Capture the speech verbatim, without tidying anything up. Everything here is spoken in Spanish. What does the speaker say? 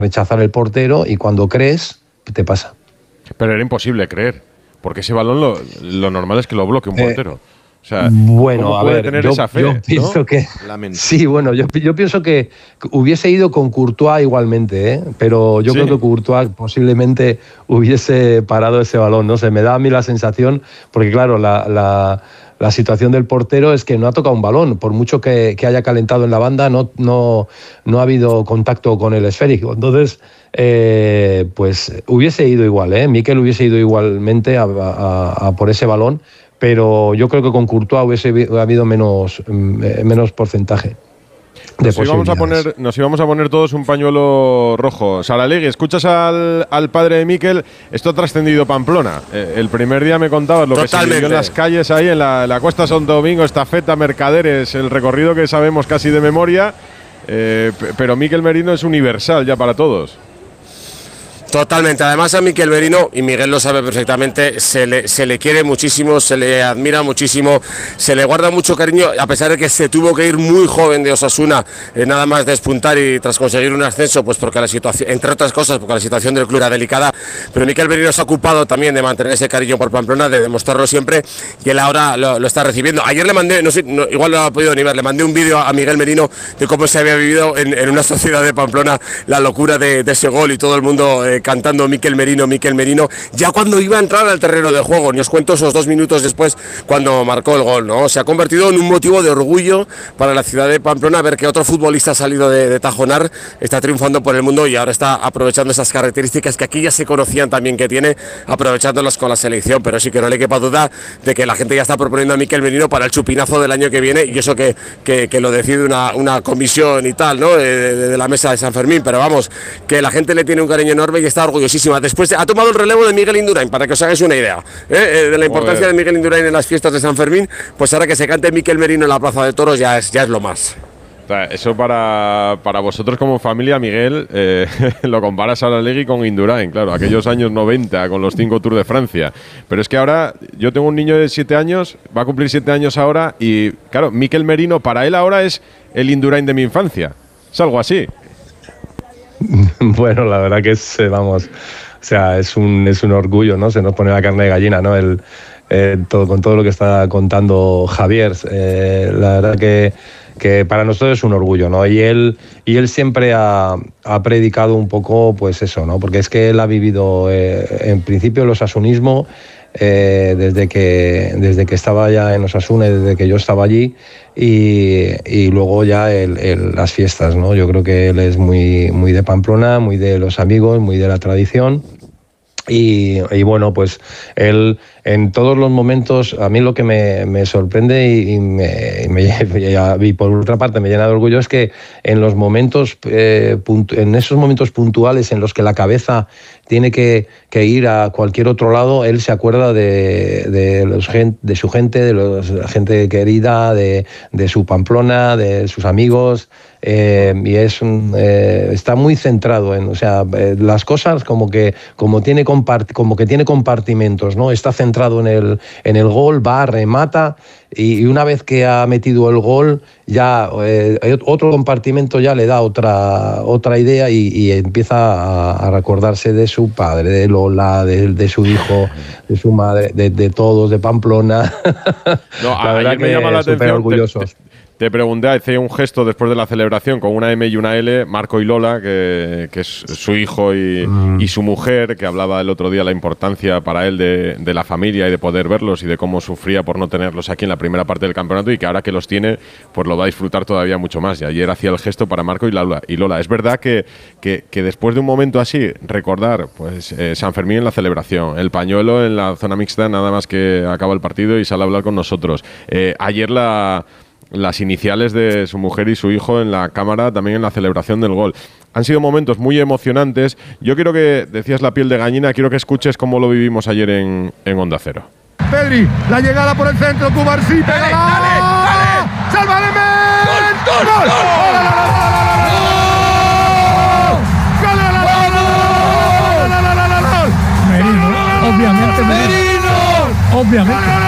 rechazar el portero y cuando crees, te pasa. Pero era imposible creer, porque ese balón lo, lo normal es que lo bloquee un portero. Eh, o sea, bueno, ¿cómo a puede ver, tener yo, esa fe, yo pienso ¿no? que sí, bueno, yo, yo pienso que hubiese ido con Courtois igualmente, ¿eh? Pero yo sí. creo que Courtois posiblemente hubiese parado ese balón, no sé, me da a mí la sensación, porque claro, la, la, la situación del portero es que no ha tocado un balón, por mucho que, que haya calentado en la banda, no, no, no ha habido contacto con el esférico, entonces eh, pues hubiese ido igual, ¿eh? Mikel hubiese ido igualmente a, a, a por ese balón, pero yo creo que con Courtois hubiese habido menos, menos porcentaje. Nos íbamos, a poner, nos íbamos a poner todos un pañuelo rojo. Saralegui, escuchas al, al padre de Mikel. Esto ha trascendido Pamplona. Eh, el primer día me contabas lo Totalmente. que se vivió en las calles ahí, en la, la Costa Santo Domingo, estafeta, Mercaderes, el recorrido que sabemos casi de memoria. Eh, pero Mikel Merino es universal ya para todos. Totalmente, además a Mikel Merino, y Miguel lo sabe perfectamente, se le, se le quiere muchísimo, se le admira muchísimo, se le guarda mucho cariño, a pesar de que se tuvo que ir muy joven de Osasuna, eh, nada más despuntar y tras conseguir un ascenso, pues porque la situación, entre otras cosas, porque la situación del club era delicada, pero Mikel Merino se ha ocupado también de mantener ese cariño por Pamplona, de demostrarlo siempre, y él ahora lo, lo está recibiendo. Ayer le mandé, no sé, no, igual no lo ha podido ni ver, le mandé un vídeo a Miguel Merino de cómo se había vivido en, en una sociedad de Pamplona la locura de, de ese gol y todo el mundo eh, cantando Mikel Merino, Mikel Merino, ya cuando iba a entrar al terreno de juego, ni os cuento esos dos minutos después cuando marcó el gol, ¿no? Se ha convertido en un motivo de orgullo para la ciudad de Pamplona ver que otro futbolista ha salido de, de Tajonar, está triunfando por el mundo y ahora está aprovechando esas características que aquí ya se conocían también que tiene, aprovechándolas con la selección, pero sí que no le quepa duda de que la gente ya está proponiendo a Mikel Merino para el chupinazo del año que viene y eso que, que, que lo decide una, una comisión y tal, ¿no? De, de, de la mesa de San Fermín, pero vamos, que la gente le tiene un cariño enorme y está orgulloso. Después ha tomado el relevo de Miguel Indurain, para que os hagáis una idea ¿eh? de la importancia de Miguel Indurain en las fiestas de San Fermín, pues ahora que se cante Mikel Merino en la Plaza de Toros ya es, ya es lo más. Eso para, para vosotros como familia, Miguel, eh, lo comparas a Saralegui con Indurain, claro, aquellos años noventa con los cinco Tours de Francia. Pero es que ahora yo tengo un niño de siete años, va a cumplir siete años ahora y claro, Mikel Merino para él ahora es el Indurain de mi infancia. Es algo así. Bueno, la verdad que es, vamos, o sea, es un, es un orgullo, ¿no? Se nos pone la carne de gallina, ¿no? El, eh, todo, con todo lo que está contando Javier, eh, la verdad que, que para nosotros es un orgullo, ¿no? Y él, y él siempre ha, ha predicado un poco, pues eso, ¿no? Porque es que él ha vivido, eh, en principio, el osasunismo, Eh, desde que desde que estaba ya en Osasuna, desde que yo estaba allí y, y luego ya el, el, las fiestas, ¿no? Yo creo que él es muy, muy de Pamplona, muy de los amigos, muy de la tradición. Y, y bueno, pues él en todos los momentos, a mí lo que me, me sorprende y, y, me, y, me, y por otra parte me llena de orgullo es que en los momentos, eh, puntu, en esos momentos puntuales en los que la cabeza tiene que, que ir a cualquier otro lado, él se acuerda de, de, los, de su gente, de los, la gente querida, de, de su Pamplona, de sus amigos. Eh, y es un, eh, está muy centrado en, o sea, eh, las cosas como que como tiene compart, como que tiene compartimentos, ¿no? Está centrado en el en el gol, va, remata y, y una vez que ha metido el gol ya eh, otro compartimento ya le da otra otra idea y, y empieza a, a recordarse de su padre, de Lola, de, de su hijo, de su madre, de, de todos, de Pamplona. No, la verdad que me llama la atención. Orgullosos. Te, te, Te pregunté, hice un gesto después de la celebración con una M y una L, Marco y Lola, que, que es su hijo y, mm. y su mujer, que hablaba el otro día la importancia para él de, de la familia y de poder verlos y de cómo sufría por no tenerlos aquí en la primera parte del campeonato y que ahora que los tiene, pues lo va a disfrutar todavía mucho más. Y ayer hacía el gesto para Marco y Lola. Y Lola, es verdad que, que, que después de un momento así, recordar pues eh, San Fermín en la celebración, el pañuelo en la zona mixta nada más que acaba el partido y sale a hablar con nosotros. Eh, ayer la... las iniciales de su mujer y su hijo en la cámara, también en la celebración del gol. Han sido momentos muy emocionantes. Yo quiero que, decías la piel de gallina, quiero que escuches cómo lo vivimos ayer en, en Onda Cero. Pedri, la llegada por el centro, Cubarsí, dale, dale, dale, ¡sálvale, men! ¡Gol, gol, gol! ¡Gol! ¡Gol! ¡Gol! ¡Gol! ¡Gol! ¡Gol! ¡Gol! ¡Gol! ¡Gol! ¡Gol! ¡Gol! ¡Gol! ¡Obviamente, Merino! Obviamente.